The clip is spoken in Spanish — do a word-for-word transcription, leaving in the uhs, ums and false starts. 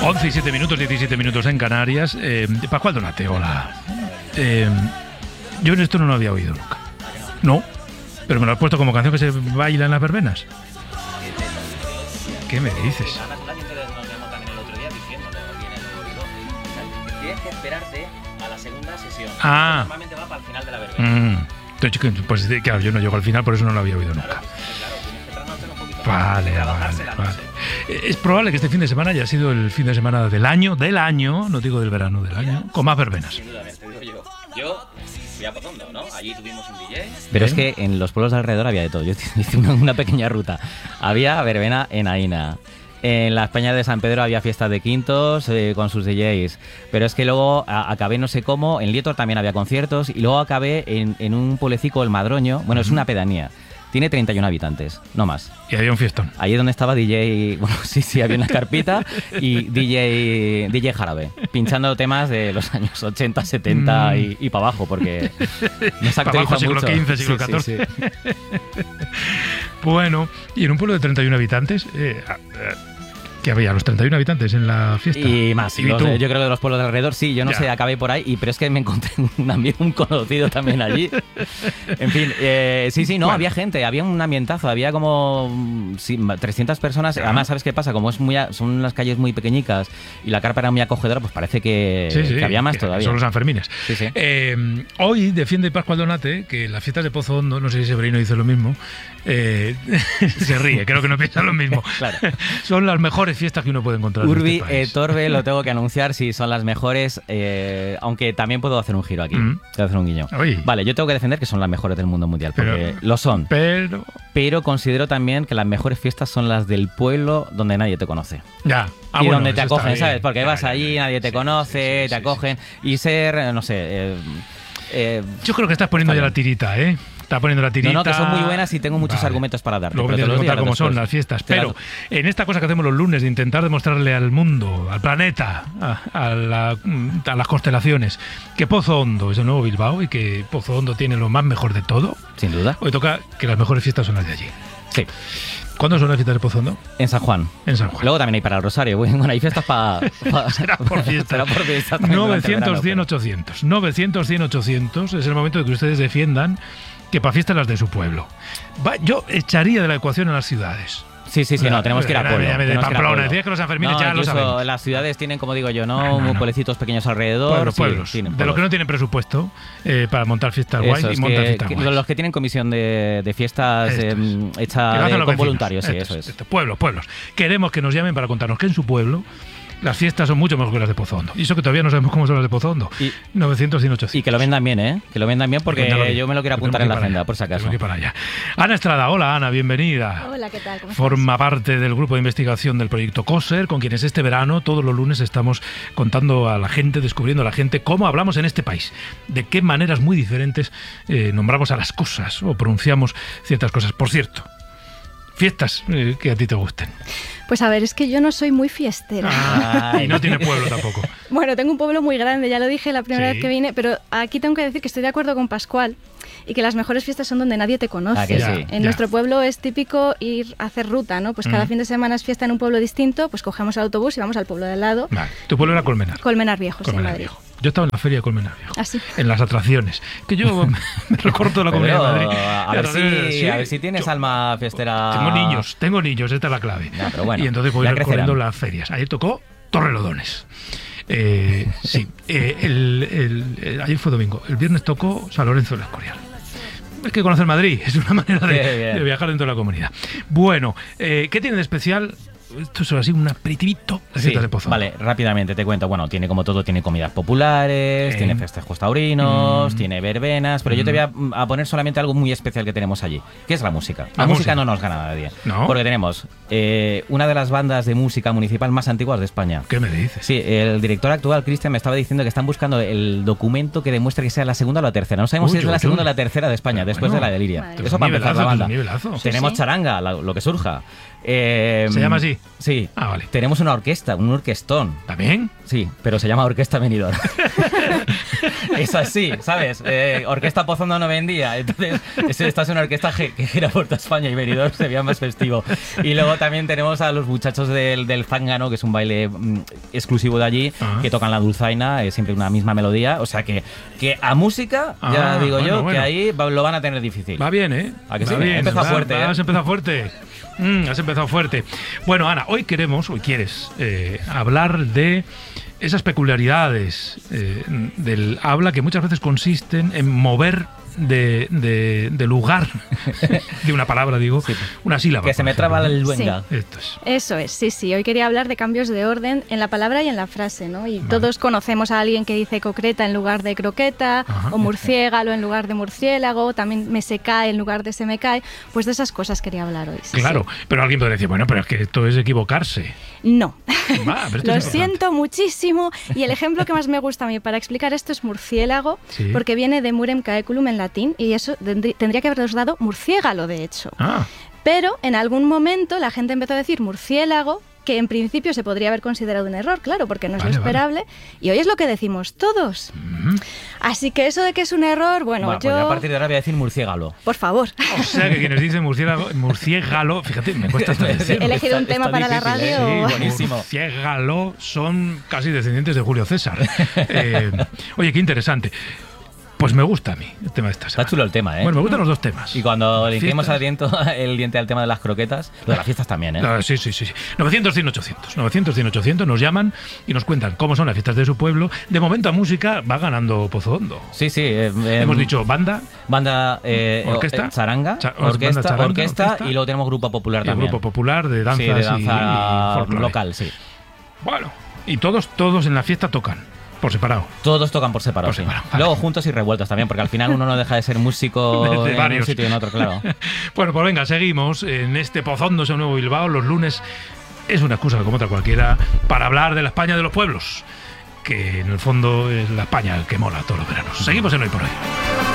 once y siete minutos, diecisiete minutos en Canarias. Eh, Pascual Donate, hola. Eh, yo en esto no lo había oído nunca. No, pero me lo has puesto como canción que se baila en las verbenas. ¿Qué me dices? Tienes que esperarte a la segunda sesión. Ah. Normalmente va para el final de la verbena. Mm. Pues claro, yo no llego al final, por eso no lo había oído nunca. Claro, claro, tienes que trasnochar un poquito. Vale, vale, vale. Es probable que este fin de semana haya sido el fin de semana del año, del año, no digo del verano, del año, con más verbenas. Sin duda, te digo yo. Yo fui a Pozondo, ¿no? Allí tuvimos un D J. Pero es que en los pueblos de alrededor había de todo. Yo hice una, una pequeña ruta. Había verbena en Aina. En las Peñas de San Pedro había fiestas de quintos eh, con sus D Js. Pero es que luego a, acabé no sé cómo. En Lietor también había conciertos. Y luego acabé en, en un pueblecico, el Madroño. Bueno, es una pedanía. Tiene treinta y uno habitantes, no más. Y había un fiestón. Ahí es donde estaba D J... Bueno, sí, sí, había una carpita. Y D J, D J Jarabe. Pinchando temas de los años ochenta, setenta mm. y, y para abajo. Porque no se actualiza mucho. siglo quince, siglo catorce. Sí, sí, sí. Bueno, y en un pueblo de treinta y uno habitantes... Eh, eh, que había los treinta y uno habitantes en la fiesta. Y más. ¿Y los, tú? Yo creo que de los pueblos de alrededor, sí, yo no ya. sé, acabé por ahí, y, pero es que me encontré un amigo, un conocido también allí. En fin, eh, sí, sí, no, bueno. había gente, había un ambientazo, había como sí, trescientas personas. Ya. Además, ¿sabes qué pasa? Como es muy a, son unas calles muy pequeñicas y la carpa era muy acogedora, pues parece que, sí, sí, que había más que todavía. Son los Sanfermines. Sí, sí. Eh, hoy defiende Pascual Donate que las fiestas de Pozo Hondo, no sé si Severino dice lo mismo, eh, se ríe, creo que no piensa lo mismo. Claro. Son las mejores fiestas que uno puede encontrar Urbi, en este país. eh, Torbe, lo tengo que anunciar, sí, son las mejores, eh, aunque también puedo hacer un giro aquí, Mm. puedo hacer un guiño. Oye. Vale, yo tengo que defender que son las mejores del mundo mundial, porque Pero- lo son. Pero... Pero considero también que las mejores fiestas son las del pueblo donde nadie te conoce. Ya. Ah, y bueno, donde te eso está acogen, bien. ¿sabes? Porque Ya, vas ya, allí, ya. nadie te Sí, conoce, sí, sí, te sí, acogen. Y ser, eh, no sé... Eh, eh, Yo creo que estás poniendo Está ya bien. la tirita, ¿eh? Está poniendo la no, tirita. no, que son muy buenas y tengo muchos Vale. argumentos para darte. Luego me pero te tienes que los contar diré cómo son después. las fiestas. Te Pero las- en esta cosa que hacemos los lunes de intentar demostrarle al mundo, al planeta, a, a la- a las constelaciones, que Pozo Hondo es el nuevo Bilbao y que Pozo Hondo tiene lo más mejor de todo, Sin duda. hoy toca que las mejores fiestas son las de allí. Sí. ¿Cuándo son las fiestas de Pozo Hondo? En San Juan. En San Juan. Luego también hay para el Rosario. Bueno, hay fiestas para... Pa, Será por fiesta. Será por fiesta también durante el novecientos, cien, verano, ochocientos. novecientos, cien, ochocientos es el momento de que ustedes defiendan que para fiestas las de su pueblo. Va, yo echaría de la ecuación a las ciudades. pero- Sí, sí, sí, no, tenemos que ir a pueblo. De tenemos que ir a Pamplona, pueblo. decías que los Sanfermines No, ya lo incluso sabemos. las ciudades tienen, como digo yo, ¿no? No, no, no. Pueblecitos pequeños alrededor. Pueblos, sí, pueblos. tienen De pueblos. los que no tienen presupuesto eh, para montar fiestas Eso, guays y es montan que- fiestas que guays. los que tienen comisión de, de fiestas Estos. eh, Que hecha lo hacen de- los con vecinos. voluntarios, sí, Estos, eso es. estos. Pueblos, pueblos. Queremos que nos llamen para contarnos que en su pueblo las fiestas son mucho mejor que las de Pozo Hondo. Y eso que todavía no sabemos cómo son las de Pozo Hondo. Y- novecientos, cien, ochocientos. Y que lo vendan bien, ¿eh? Que lo vendan bien porque Cuéntalo bien. yo me lo quiero Tenemos apuntar que en ir la para agenda, allá. por si acaso. Tenemos que ir para allá. Ana Estrada, hola Ana, bienvenida. Hola, ¿qué tal? ¿Cómo estás? Forma parte del grupo de investigación del proyecto COSER, con quienes este verano, todos los lunes, estamos contando a la gente, descubriendo a la gente cómo hablamos en este país, de qué maneras muy diferentes eh, nombramos a las cosas o pronunciamos ciertas cosas. Por cierto, fiestas eh, que a ti te gusten. Pues a ver, es que yo no soy muy fiestera. Ay. Y no tiene pueblo tampoco. Bueno, tengo un pueblo muy grande, ya lo dije la primera Sí. vez que vine, pero aquí tengo que decir que estoy de acuerdo con Pascual y que las mejores fiestas son donde nadie te conoce. Ah, que Ya, sí. En ya. nuestro pueblo es típico ir a hacer ruta, ¿no? Pues cada Mm. fin de semana es fiesta en un pueblo distinto, pues cogemos el autobús y vamos al pueblo de al lado. Vale. Tu pueblo era Colmenar. Colmenar Viejo, sí, en Colmenar Madrid. Viejo. Yo estaba en la feria de Colmenar Viejo. Ah, sí. En las atracciones. Que yo me recorto la Comunidad Pero, de Madrid. a, ver si, Sí. a ver si tienes Yo- alma fiestera. Tengo niños, tengo niños, esta es la clave. Ya, pero bueno, y entonces voy ya recorriendo crecerán. las ferias. Ayer tocó Torrelodones. Eh, sí, eh, el, el- el- ayer fue domingo. El viernes tocó San Lorenzo del Escorial. Es que conocer Madrid es una manera de, Qué bien. de viajar dentro de la comunidad. Bueno, eh, ¿qué tiene de especial? Esto es así un aperitivito, las Sí, fiestas de Pozo. vale, rápidamente te cuento. Bueno, tiene como todo, tiene comidas populares, Eh. tiene festejos taurinos, Mm. tiene verbenas, pero yo te voy a, a poner solamente algo muy especial que tenemos allí, que es la música. La, La música, música. no nos gana nadie. ¿No? Porque tenemos eh, una de las bandas de música municipal más antiguas de España. ¿Qué me dices? Sí, el director actual, Cristian, me estaba diciendo que están buscando el documento que demuestre que sea la segunda o la tercera. No sabemos Uy, si es uy, la segunda o uy. la tercera de España, Pero después bueno, de la de Liria. madre mía. Eso para empezar Nivelazo, la banda. es un nivelazo. Sí, Tenemos sí. charanga, la- lo que surja. Eh, ¿Se llama así? Sí. Ah, vale. Tenemos una orquesta, un orquestón. ¿También? Sí, pero se llama Orquesta Benidorm. Es así, ¿sabes? Eh, orquesta Pozondo no vendía, entonces esta es una orquesta que gira por toda España y Benidorm se veía más festivo. Y luego también tenemos a los muchachos del, del zángano, que es un baile mm, exclusivo de allí, uh-huh. que tocan la dulzaina, es siempre una misma melodía, o sea que, que a música, ah, ya digo bueno, yo, bueno. que ahí va, lo van a tener difícil. Va bien, ¿eh? ¿A que va sí? bien, Empezado va, fuerte, va, ¿eh? Has empezado fuerte. Mm, has empezado fuerte. Bueno, Ana, hoy queremos, hoy quieres eh, hablar de esas peculiaridades eh, del habla que muchas veces consisten en mover de, de, de lugar, de una palabra, digo, sí. una sílaba. Que se me traba la luenga. Sí. Esto es. Eso es, sí, sí. Hoy quería hablar de cambios de orden en la palabra y en la frase, ¿no? Y vale. todos conocemos a alguien que dice concreta en lugar de croqueta, Ajá. o murciégalo en lugar de murciélago, también me se cae en lugar de se me cae. Pues de esas cosas quería hablar hoy. Sí, claro, sí. pero alguien podría decir, bueno, pero es que esto es equivocarse. No. Va, pero esto Lo es siento muchísimo. Y el ejemplo que más me gusta a mí para explicar esto es murciélago, sí. porque viene de murem caeculum en latín, y eso tendría que haberos dado murciégalo, de hecho. Ah. Pero en algún momento la gente empezó a decir murciélago, que en principio se podría haber considerado un error, claro, porque no es vale, lo esperable, vale. y hoy es lo que decimos todos. Mm. Así que eso de que es un error, bueno, bueno yo... Pues a partir de ahora voy a decir murciégalo. Por favor. O sea, que quienes dicen murciélago, murciégalo, fíjate, me cuesta hasta decirlo. He elegido un tema para difícil, la radio. ¿eh? Sí, buenísimo. Murciégalo son casi descendientes de Julio César. Eh, oye, qué interesante. Pues me gusta a mí el tema de esta semana. Está chulo el tema, ¿eh? Bueno, me gustan los dos temas. Y cuando le hicimos al diente, el diente al tema de las croquetas, lo de las fiestas también, ¿eh? No, sí, sí, sí. novecientos, cien, ochocientos. novecientos, cien, ochocientos nos llaman y nos cuentan cómo son las fiestas de su pueblo. De momento a música va ganando Pozondo. Sí, sí. Eh, eh, Hemos dicho banda. Banda, eh, orquesta. Eh, charanga, Cha orquesta, banda, charanga, orquesta, orquesta. Y luego tenemos grupo popular y también. Grupo popular de danzas sí, de danza y, y folclore. local, sí. Bueno, y todos, todos en la fiesta tocan. Por separado. Todos tocan por separado, por sí. separado vale. Luego juntos y revueltos también, porque al final uno no deja de ser músico de, de en varios. un sitio y en otro, claro. Bueno, pues venga, seguimos en este Pozondo en Nuevo Bilbao. Los lunes es una excusa como otra cualquiera para hablar de la España de los pueblos, que en el fondo es la España que mola todos los veranos. Seguimos en Hoy por Hoy.